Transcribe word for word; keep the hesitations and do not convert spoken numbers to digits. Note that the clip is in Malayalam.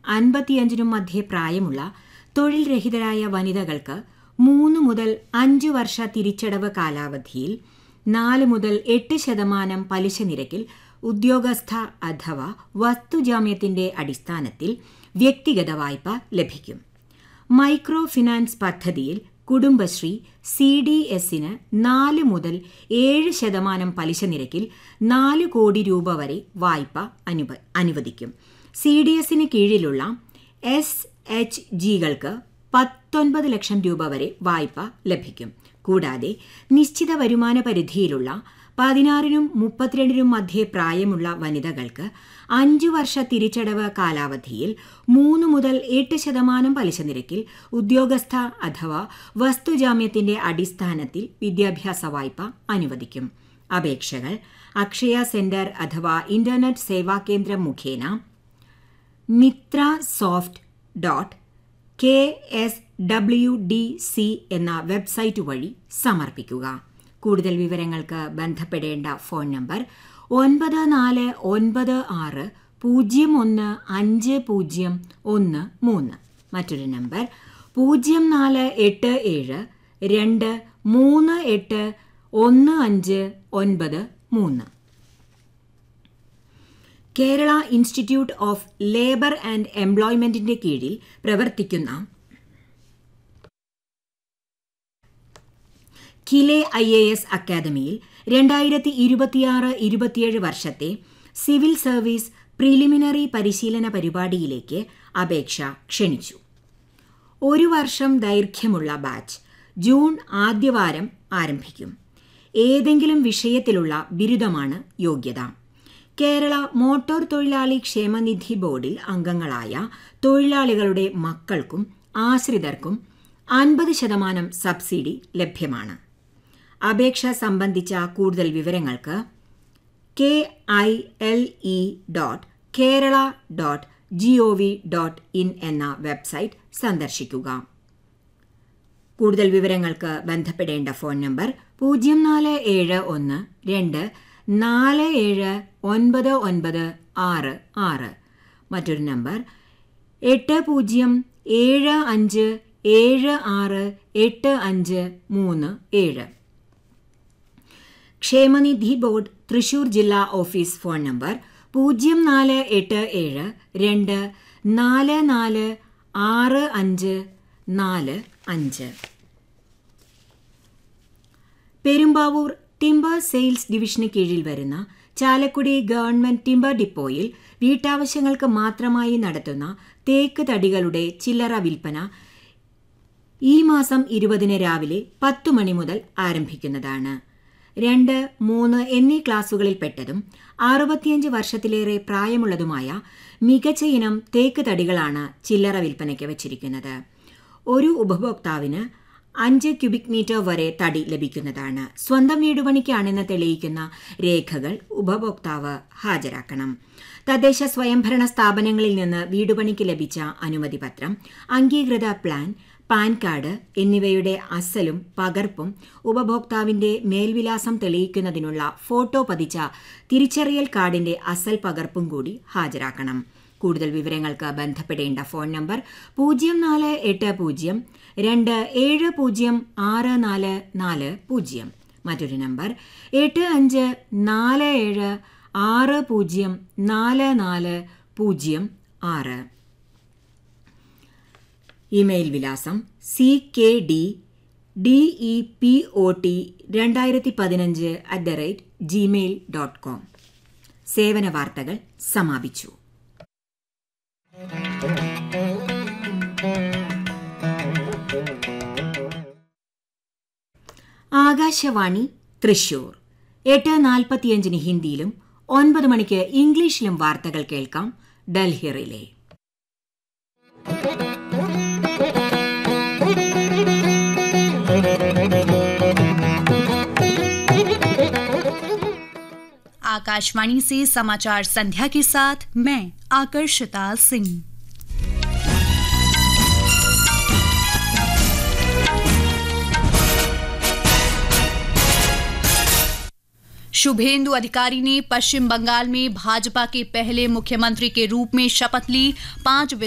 അൻപത്തിയഞ്ചിനും മധ്യേ പ്രായമുള്ള തൊഴിൽ രഹിതരായ വനിതകൾക്ക് മൂന്ന് മുതൽ അഞ്ച് വർഷ തിരിച്ചടവ് കാലാവധിയിൽ നാല് മുതൽ എട്ട് ശതമാനം പലിശ നിരക്കിൽ ഉദ്യോഗസ്ഥ അഥവാ വസ്തുജാമ്യത്തിന്റെ അടിസ്ഥാനത്തിൽ വ്യക്തിഗത വായ്പ ലഭിക്കും. മൈക്രോ ഫിനാൻസ് പദ്ധതിയിൽ കുടുംബശ്രീ സി ഡി എസിന് നാല് മുതൽ ഏഴ് ശതമാനം പലിശ നിരക്കിൽ നാല് കോടി രൂപ വരെ വായ്പ അനുവദിക്കും. സി ഡി എസിന് കീഴിലുള്ള എസ് എച്ച് ജികൾക്ക് പത്തൊൻപത് ലക്ഷം രൂപ വരെ വായ്പ ലഭിക്കും. കൂടാതെ നിശ്ചിത വരുമാന പരിധിയിലുള്ള പതിനാറിനും മുപ്പത്തിരണ്ടിനും മധ്യേ പ്രായമുള്ള വനിതകൾക്ക് അഞ്ചു വർഷ തിരിച്ചടവ് കാലാവധിയിൽ മൂന്ന് മുതൽ എട്ട് ശതമാനം പലിശ നിരക്കിൽ ഉദ്യോഗസ്ഥ അഥവാ വസ്തുജാമ്യത്തിന്റെ അടിസ്ഥാനത്തിൽ വിദ്യാഭ്യാസ വായ്പ അനുവദിക്കും. അപേക്ഷകൾ അക്ഷയ സെന്റർ അഥവാ ഇന്റർനെറ്റ് സേവാ കേന്ദ്രം മുഖേന Mitra soft dot K S W D C എന്ന വെബ്സൈറ്റ് വഴി സമർപ്പിക്കുക. കൂടുതൽ വിവരങ്ങൾക്ക് ബന്ധപ്പെടേണ്ട ഫോൺ നമ്പർ ഒൻപത് നാല് ഒൻപത് ആറ് പൂജ്യം ഒന്ന് അഞ്ച് പൂജ്യം ഒന്ന് മൂന്ന്. മറ്റൊരു നമ്പർ പൂജ്യം നാല് എട്ട് ഏഴ് രണ്ട് മൂന്ന് എട്ട് ഒന്ന് അഞ്ച് ഒൻപത് മൂന്ന്. Kerala institute of labour and എംപ്ലോയ്മെന്റിന്റെ കീഴിൽ പ്രവർത്തിക്കുന്ന കിലെ ഐ എ എസ് അക്കാദമിയിൽ രണ്ടായിരത്തി ഇരുപത്തിയാറ് ഇരുപത്തിയേഴ് വർഷത്തെ സിവിൽ സർവീസ് പ്രിലിമിനറി പരിശീലന പരിപാടിയിലേക്ക് അപേക്ഷ ക്ഷണിച്ചു. ഒരു വർഷം ദൈർഘ്യമുള്ള ബാച്ച് ജൂൺ ആദ്യവാരം ആരംഭിക്കും. ഏതെങ്കിലും വിഷയത്തിലുള്ള ബിരുദമാണ് യോഗ്യത. കേരള മോട്ടോർ തൊഴിലാളി ക്ഷേമനിധി ബോർഡിൽ അംഗങ്ങളായ തൊഴിലാളികളുടെ മക്കൾക്കും ആശ്രിതർക്കും അൻപത് ശതമാനം സബ്സിഡി ലഭ്യമാണ്. അപേക്ഷ സംബന്ധിച്ച കൂടുതൽ വിവരങ്ങൾക്ക് K I L E dot Kerala dot G O V dot in എന്ന വെബ്സൈറ്റ് സന്ദർശിക്കുക. കൂടുതൽ വിവരങ്ങൾക്ക് ബന്ധപ്പെടേണ്ട ഫോൺ നമ്പർ പൂജ്യം നാല് ഏഴ് ഒന്ന് രണ്ട് നാല് ഏഴ് ഒൻപത് ഒൻപത് ആറ് ആറ്. മറ്റൊരു നമ്പർ എട്ട് പൂജ്യം ഏഴ് അഞ്ച് ഏഴ് ആറ് എട്ട് അഞ്ച് മൂന്ന് ഏഴ്. ക്ഷേമനിധി ബോർഡ് തൃശൂർ ജില്ലാ ഓഫീസ് ഫോൺ നമ്പർ പൂജ്യം നാല് എട്ട് ഏഴ് രണ്ട് നാല് നാല് ആറ് അഞ്ച് നാല് അഞ്ച്. പെരുമ്പാവൂർ ടിംബർ സെയിൽസ് ഡിവിഷന് കീഴിൽ വരുന്ന ചാലക്കുടി ഗവൺമെന്റ് ടിംബർ ഡിപ്പോയിൽ വീട്ടാവശ്യങ്ങൾക്ക് മാത്രമായി നടത്തുന്ന തേക്ക് തടികളുടെ ചില്ലറ വിൽപ്പന ഈ മാസം ഇരുപതിന് രാവിലെ പത്തു മണി മുതൽ ആരംഭിക്കുന്നതാണ്. രണ്ട് മൂന്ന് എന്നീ ക്ലാസുകളിൽപ്പെട്ടതും അറുപത്തിയഞ്ച് വർഷത്തിലേറെ പ്രായമുള്ളതുമായ മികച്ച ഇനം തേക്ക് തടികളാണ് ചില്ലറ വിൽപ്പനയ്ക്ക് വച്ചിരിക്കുന്നത്. ഒരു ഉപഭോക്താവിന് അഞ്ച് ക്യൂബിക് മീറ്റർ വരെ തടി ലഭിക്കുന്നതാണ്. സ്വന്തം വീടുപണിക്കാണെന്ന് തെളിയിക്കുന്ന രേഖകൾ ഉപഭോക്താവ് ഹാജരാക്കണം. തദ്ദേശ സ്വയംഭരണ സ്ഥാപനങ്ങളിൽ നിന്ന് വീടുപണിക്ക് ലഭിച്ച അനുമതി പത്രം, അംഗീകൃത പ്ലാൻ, പാൻ കാർഡ് എന്നിവയുടെ അസലും പകർപ്പും ഉപഭോക്താവിന്റെ മേൽവിലാസം തെളിയിക്കുന്നതിനുള്ള ഫോട്ടോ പതിച്ച തിരിച്ചറിയൽ കാർഡിന്റെ അസൽ പകർപ്പും കൂടി ഹാജരാക്കണം. കൂടുതൽ വിവരങ്ങൾക്ക് ബന്ധപ്പെടേണ്ട ഫോൺ നമ്പർ പൂജ്യം നാല് എട്ട് പൂജ്യം രണ്ട് ഏഴ് പൂജ്യം ആറ് നാല് നാല് പൂജ്യം. മറ്റൊരു നമ്പർ എട്ട് അഞ്ച് നാല് ഏഴ് ആറ് പൂജ്യം നാല് നാല് പൂജ്യം ആറ്. ഇമെയിൽ വിലാസം C K D D E P O T രണ്ടായിരത്തി പതിനഞ്ച് at the rate Gmail dot com. സേവന വാർത്തകൾ സമാപിച്ചു. ആകാശവാണി തൃശൂർ. എട്ട് നാൽപ്പത്തിയഞ്ചിന് ഹിന്ദിയിലും ഒൻപത് മണിക്ക് ഇംഗ്ലീഷിലും വാർത്തകൾ കേൾക്കാം. ഡൽഹി റിലേ. आकाशवाणी से समाचार संध्या के साथ मैं आकर्षिता सिंह। शुभेंदु अधिकारी ने पश्चिम बंगाल में भाजपा के पहले मुख्यमंत्री के रूप में शपथ ली। पांच